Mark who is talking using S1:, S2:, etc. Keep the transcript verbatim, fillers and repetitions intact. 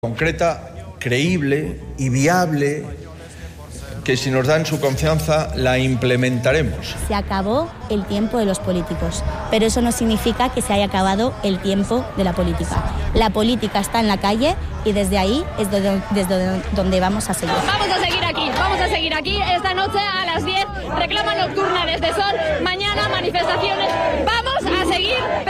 S1: Concreta, creíble y viable, que si nos dan su confianza la implementaremos.
S2: Se acabó el tiempo de los políticos, pero eso no significa que se haya acabado el tiempo de la política. La política está en la calle y desde ahí es desde, desde donde vamos a seguir.
S3: Vamos a seguir aquí, vamos a seguir aquí esta noche a las diez, reclama nocturna desde Sol, mañana manifestaciones, vamos a seguir.